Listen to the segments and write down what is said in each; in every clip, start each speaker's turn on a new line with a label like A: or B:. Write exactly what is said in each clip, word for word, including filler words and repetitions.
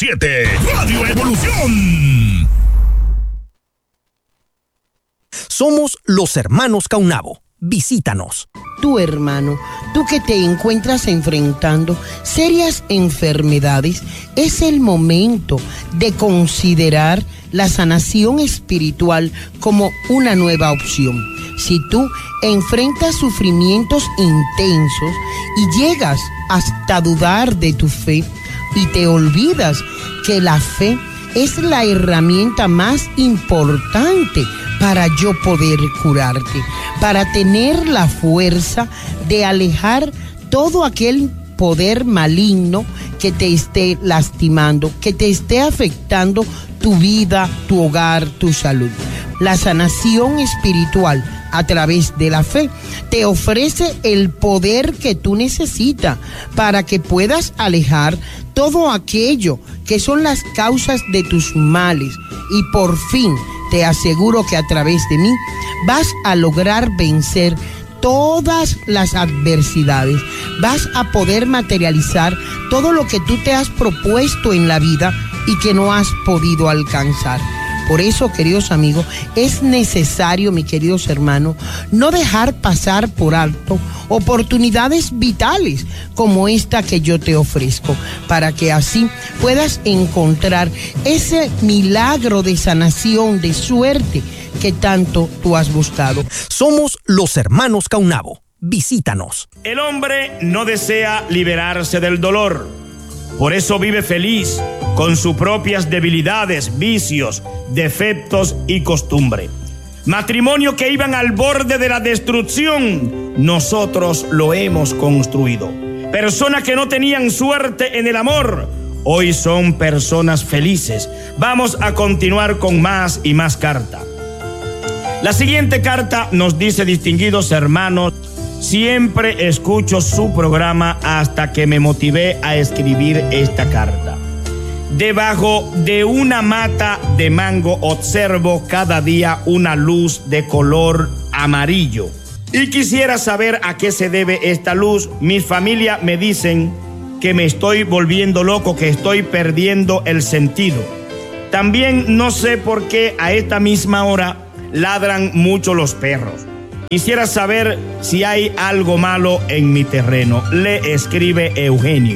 A: siete, Radio Evolución.
B: Somos los hermanos Caunabo. Visítanos.
C: Tu hermano, tú que te encuentras enfrentando serias enfermedades, es el momento de considerar la sanación espiritual como una nueva opción. Si tú enfrentas sufrimientos intensos y llegas hasta dudar de tu fe y te olvidas que la fe es la herramienta más importante para yo poder curarte, para tener la fuerza de alejar todo aquel poder maligno que te esté lastimando, que te esté afectando tu vida, tu hogar, tu salud. La sanación espiritual a través de la fe te ofrece el poder que tú necesitas para que puedas alejar todo aquello que son las causas de tus males, y por fin te aseguro que a través de mí vas a lograr vencer todas las adversidades, vas a poder materializar todo lo que tú te has propuesto en la vida y que no has podido alcanzar. Por eso, queridos amigos, es necesario, mis queridos hermanos, no dejar pasar por alto oportunidades vitales como esta que yo te ofrezco, para que así puedas encontrar ese milagro de sanación, de suerte que tanto tú has buscado.
B: Somos los hermanos Caunabo. Visítanos.
D: El hombre no desea liberarse del dolor. Por eso vive feliz con sus propias debilidades, vicios, defectos y costumbre. Matrimonio que iban al borde de la destrucción, nosotros lo hemos construido. Personas que no tenían suerte en el amor, hoy son personas felices. Vamos a continuar con más y más cartas. La siguiente carta nos dice: distinguidos hermanos, siempre escucho su programa hasta que me motivé a escribir esta carta. Debajo de una mata de mango observo cada día una luz de color amarillo. Y quisiera saber a qué se debe esta luz. Mi familia me dicen que me estoy volviendo loco, que estoy perdiendo el sentido. También no sé por qué a esta misma hora ladran mucho los perros. Quisiera saber si hay algo malo en mi terreno. Le escribe Eugenio.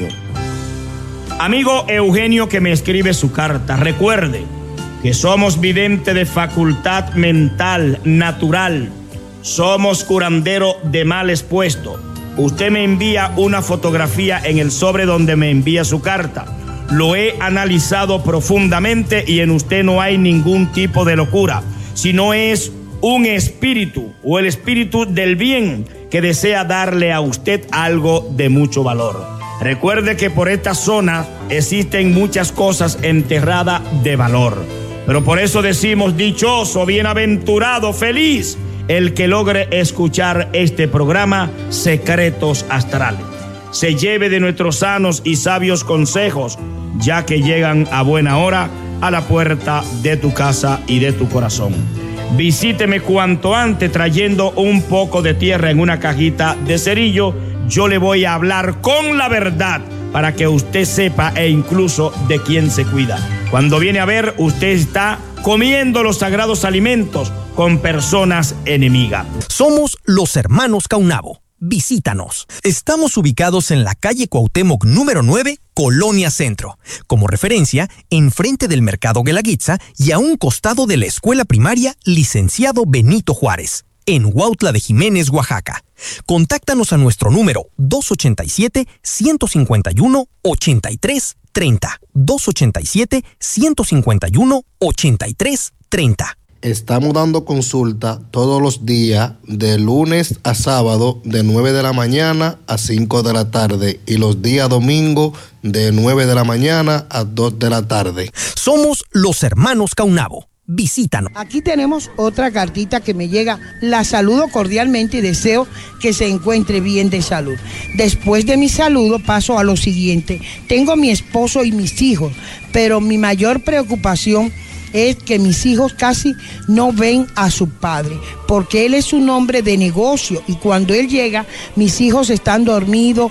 D: Amigo Eugenio que me escribe su carta, recuerde que somos vidente de facultad mental natural. Somos curandero de males puesto. Usted me envía una fotografía en el sobre donde me envía su carta. Lo he analizado profundamente y en usted no hay ningún tipo de locura, sino es un espíritu o el espíritu del bien que desea darle a usted algo de mucho valor. Recuerde que por esta zona existen muchas cosas enterradas de valor, pero por eso decimos dichoso, bienaventurado, feliz el que logre escuchar este programa Secretos Astrales. Se lleve de nuestros sanos y sabios consejos, ya que llegan a buena hora a la puerta de tu casa y de tu corazón. Visíteme cuanto antes trayendo un poco de tierra en una cajita de cerillo. Yo le voy a hablar con la verdad para que usted sepa e incluso de quién se cuida. Cuando viene a ver, usted está comiendo los sagrados alimentos con personas enemigas.
B: Somos los hermanos Caunabo. Visítanos. Estamos ubicados en la calle Cuauhtémoc número nueve, Colonia Centro. Como referencia, enfrente del Mercado Guelaguetza y a un costado de la Escuela Primaria Licenciado Benito Juárez, en Huautla de Jiménez, Oaxaca. Contáctanos a nuestro número dos ochenta y siete, ciento cincuenta y uno, ochenta y tres treinta. dos ochenta y siete, ciento cincuenta y uno, ochenta y tres treinta.
E: Estamos dando consulta todos los días, de lunes a sábado, de nueve de la mañana a cinco de la tarde, y los días domingos de nueve de la mañana a dos de la tarde.
B: Somos los hermanos Caunabo. Visítanos.
C: Aquí tenemos otra cartita que me llega. La saludo cordialmente y deseo que se encuentre bien de salud. Después de mi saludo paso a lo siguiente. Tengo mi esposo y mis hijos, pero mi mayor preocupación es que mis hijos casi no ven a su padre, porque él es un hombre de negocio y cuando él llega, mis hijos están dormidos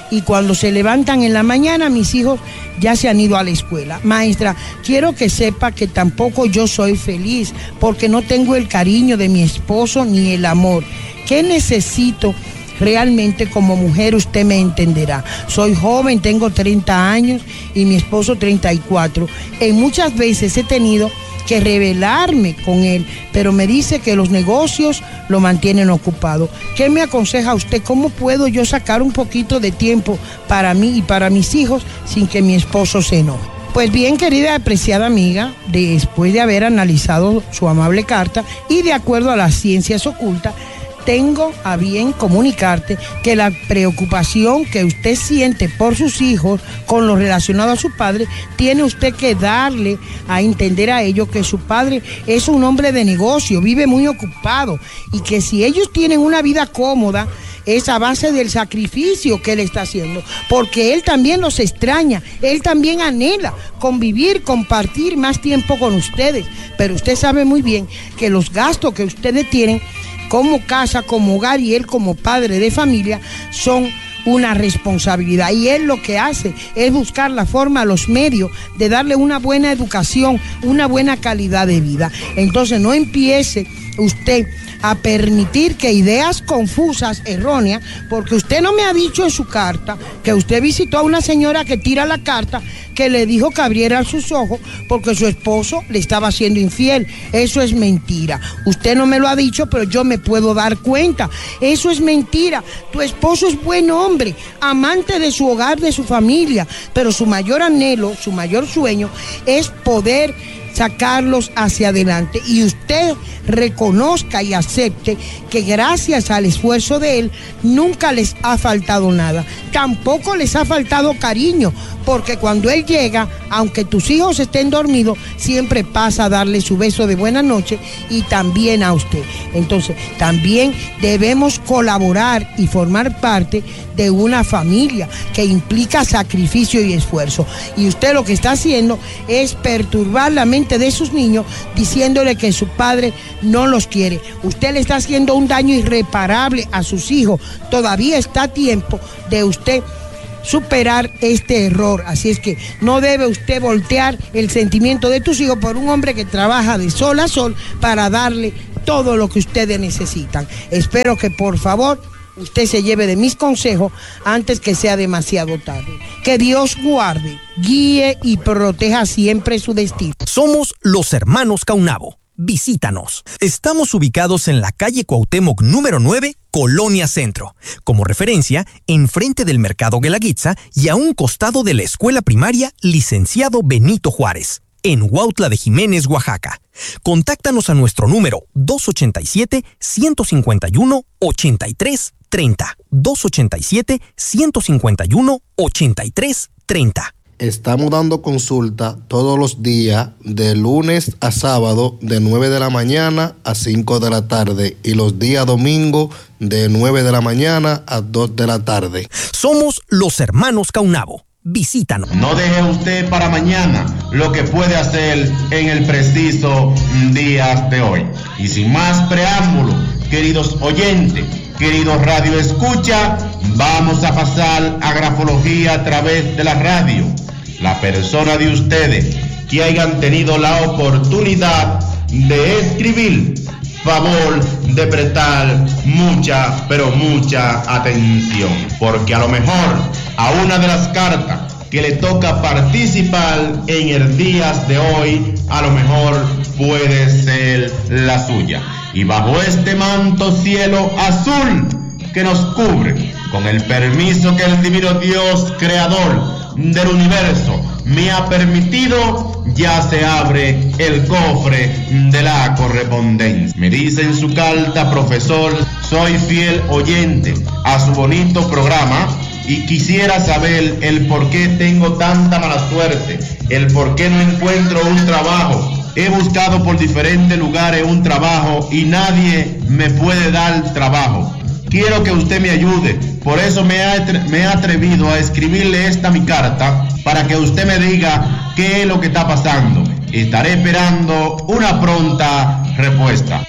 C: y cuando se levantan en la mañana mis hijos ya se han ido a la escuela. Maestra, quiero que sepa que tampoco yo soy feliz porque no tengo el cariño de mi esposo ni el amor. ¿Qué necesito? Realmente como mujer usted me entenderá. Soy joven, tengo treinta años y mi esposo treinta y cuatro. En muchas veces he tenido que rebelarme con él, pero me dice que los negocios lo mantienen ocupado. ¿Qué me aconseja usted? ¿Cómo puedo yo sacar un poquito de tiempo para mí y para mis hijos sin que mi esposo se enoje? Pues bien, querida y apreciada amiga, después de haber analizado su amable carta y de acuerdo a las ciencias ocultas, tengo a bien comunicarte que la preocupación que usted siente por sus hijos con lo relacionado a su padre, tiene usted que darle a entender a ellos que su padre es un hombre de negocio, vive muy ocupado y que si ellos tienen una vida cómoda, es a base del sacrificio que él está haciendo, porque él también los extraña, él también anhela convivir, compartir más tiempo con ustedes, pero usted sabe muy bien que los gastos que ustedes tienen como casa, como hogar y él como padre de familia son una responsabilidad y él lo que hace es buscar la forma, los medios de darle una buena educación, una buena calidad de vida. Entonces no empiece usted a permitir que ideas confusas, erróneas, porque usted no me ha dicho en su carta que usted visitó a una señora que tira la carta que le dijo que abriera sus ojos porque su esposo le estaba siendo infiel. Eso es mentira. Usted no me lo ha dicho, pero yo me puedo dar cuenta. Eso es mentira. Tu esposo es buen hombre, amante de su hogar, de su familia, pero su mayor anhelo, su mayor sueño es poder sacarlos hacia adelante y usted reconozca y acepte que gracias al esfuerzo de él nunca les ha faltado nada, tampoco les ha faltado cariño, porque cuando él llega, aunque tus hijos estén dormidos, siempre pasa a darle su beso de buena noche y también a usted. Entonces también debemos colaborar y formar parte de una familia que implica sacrificio y esfuerzo, y usted lo que está haciendo es perturbar la mente de sus niños diciéndole que su padre no los quiere. Usted le está haciendo un daño irreparable a sus hijos. Todavía está a tiempo de usted superar este error, así es que no debe usted voltear el sentimiento de tus hijos por un hombre que trabaja de sol a sol para darle todo lo que ustedes necesitan. Espero que por favor usted se lleve de mis consejos antes que sea demasiado tarde. Que Dios guarde, guíe y proteja siempre su destino.
B: Somos los hermanos Caunabo. Visítanos. Estamos ubicados en la calle Cuauhtémoc número nueve, Colonia Centro. Como referencia, enfrente del Mercado Guelaguetza y a un costado de la escuela primaria Licenciado Benito Juárez, en Huautla de Jiménez, Oaxaca. Contáctanos a nuestro número dos ochenta y siete, ciento cincuenta y uno, ochenta y tres treinta. dos ochenta y siete, ciento cincuenta y uno, ochenta y tres treinta.
E: Estamos dando consulta todos los días, de lunes a sábado, de nueve de la mañana a cinco de la tarde, y los días domingo de nueve de la mañana a dos de la tarde.
B: Somos los hermanos Caunabo. Visítanos.
F: No deje usted para mañana lo que puede hacer en el preciso día de hoy. Y sin más preámbulo, queridos oyentes, queridos radio escucha, vamos a pasar a grafología a través de la radio. La persona de ustedes que hayan tenido la oportunidad de escribir, favor de prestar mucha, pero mucha atención, porque a lo mejor a una de las cartas que le toca participar en el día de hoy, a lo mejor puede ser la suya. Y bajo este manto cielo azul que nos cubre, con el permiso que el divino Dios creador del universo me ha permitido, ya se abre el cofre de la correspondencia. Me dice en su carta: profesor, soy fiel oyente a su bonito programa y quisiera saber el por qué tengo tanta mala suerte, el por qué no encuentro un trabajo. He buscado por diferentes lugares un trabajo y nadie me puede dar trabajo. Quiero que usted me ayude, por eso me he, me he atrevido a escribirle esta mi carta, para que usted me diga qué es lo que está pasando. Estaré esperando una pronta respuesta.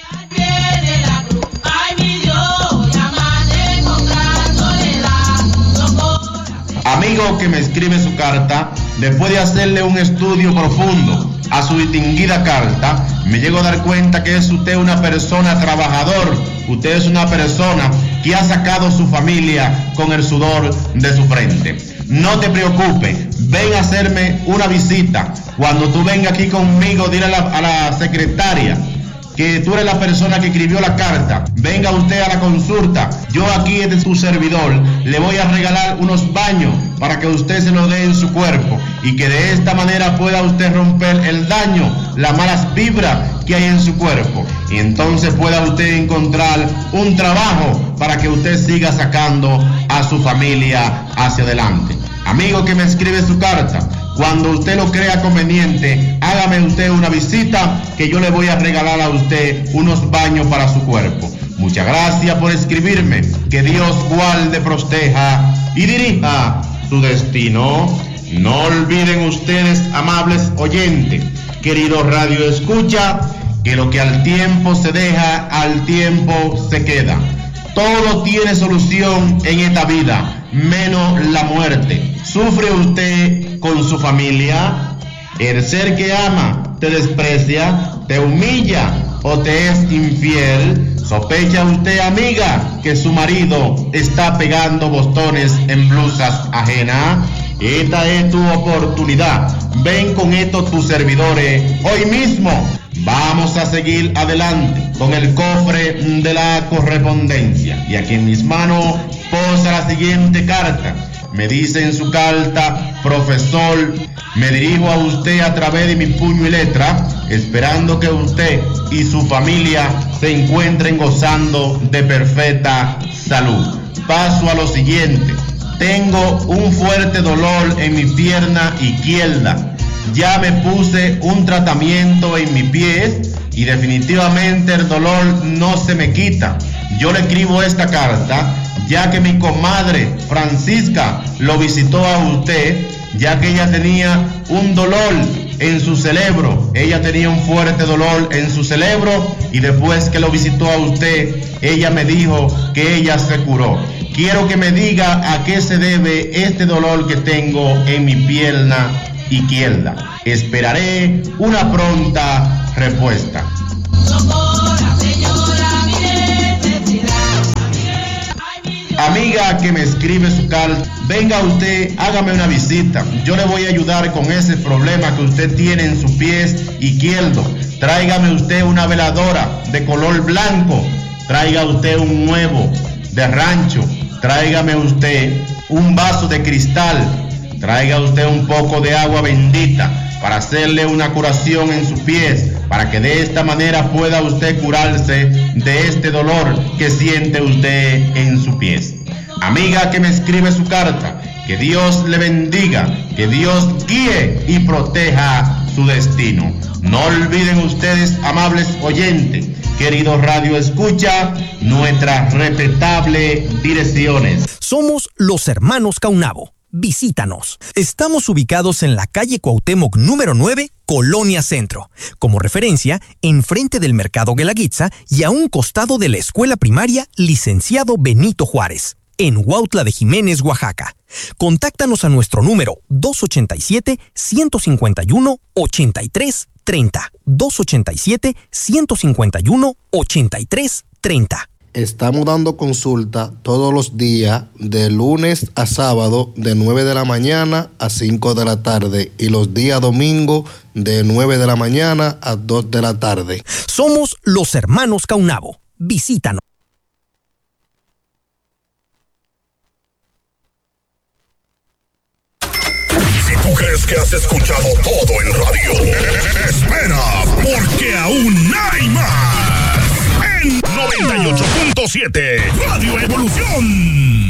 F: Amigo que me escribe su carta, después de hacerle un estudio profundo a su distinguida carta, me llego a dar cuenta que es usted una persona trabajador, usted es una persona que ha sacado su familia con el sudor de su frente. No te preocupes, ven a hacerme una visita. Cuando tú vengas aquí conmigo, dile a la, a la secretaria que tú eres la persona que escribió la carta. Venga usted a la consulta. Yo aquí, desde su servidor, le voy a regalar unos baños para que usted se lo dé en su cuerpo y que de esta manera pueda usted romper el daño, las malas vibras que hay en su cuerpo, y entonces pueda usted encontrar un trabajo para que usted siga sacando a su familia hacia adelante. Amigo que me escribe su carta, cuando usted lo crea conveniente, hágame usted una visita que yo le voy a regalar a usted unos baños para su cuerpo. Muchas gracias por escribirme. Que Dios guarde, proteja y dirija su destino. No olviden ustedes, amables oyentes, querido Radio Escucha, que lo que al tiempo se deja, al tiempo se queda. Todo tiene solución en esta vida, menos la muerte. ¿Sufre usted con su familia? ¿El ser que ama te desprecia, te humilla o te es infiel? ¿Sospecha usted, amiga, que su marido está pegando botones en blusas ajenas? Esta es tu oportunidad. Ven con estos tus servidores hoy mismo. Vamos a seguir adelante con el cofre de la correspondencia. Y aquí en mis manos posa la siguiente carta. Me dice en su carta: profesor, me dirijo a usted a través de mi puño y letra, esperando que usted y su familia se encuentren gozando de perfecta salud. Paso a lo siguiente. Tengo un fuerte dolor en mi pierna izquierda. Ya me puse un tratamiento en mi pie y definitivamente el dolor no se me quita. Yo le escribo esta carta ya que mi comadre Francisca lo visitó a usted, ya que ella tenía un dolor en su cerebro. Ella tenía un fuerte dolor en su cerebro y después que lo visitó a usted, ella me dijo que ella se curó. Quiero que me diga a qué se debe este dolor que tengo en mi pierna izquierda. Esperaré una pronta respuesta. Amiga que me escribe su carta, venga usted, hágame una visita. Yo le voy a ayudar con ese problema que usted tiene en su pie izquierdo. Tráigame usted una veladora de color blanco. Traiga usted un huevo de rancho. Tráigame usted un vaso de cristal. Traiga usted un poco de agua bendita para hacerle una curación en sus pies, para que de esta manera pueda usted curarse de este dolor que siente usted en sus pies. Amiga que me escribe su carta, que Dios le bendiga, que Dios guíe y proteja su destino. No olviden ustedes, amables oyentes, queridos Radio Escucha, nuestras respetables direcciones.
B: Somos los hermanos Caunabo. Visítanos. Estamos ubicados en la calle Cuauhtémoc número nueve, Colonia Centro. Como referencia, enfrente del Mercado Guelaguetza y a un costado de la Escuela Primaria Licenciado Benito Juárez, en Huautla de Jiménez, Oaxaca. Contáctanos a nuestro número dos ochenta y siete, ciento cincuenta y uno, ochenta y tres treinta. dos ochenta y siete, ciento cincuenta y uno, ochenta y tres treinta.
E: Estamos dando consulta todos los días, de lunes a sábado, de nueve de la mañana a cinco de la tarde, y los días domingos de nueve de la mañana a dos de la tarde.
B: Somos los hermanos Caunabo. Visítanos.
A: Si tú crees que has escuchado todo en radio, espera, porque aún hay más. En noventa y ocho punto siete Radio Evolución.